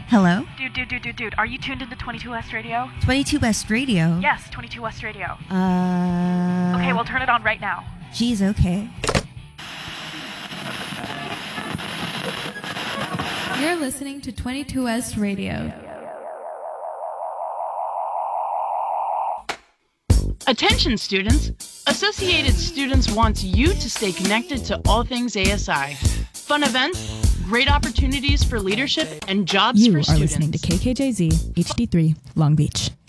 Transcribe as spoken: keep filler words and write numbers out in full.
Hello? Dude, dude, dude, dude, dude. Are you tuned into twenty-two West Radio? twenty-two West Radio? Yes, twenty-two West Radio. Uh... Okay, well, turn it on right now. Geez, okay. You're listening to twenty-two West Radio. Attention students! Associated Students wants you to stay connected to all things A S I. Fun events, great opportunities for leadership, and jobs you for students. You are listening to K K J Z H D three Long Beach.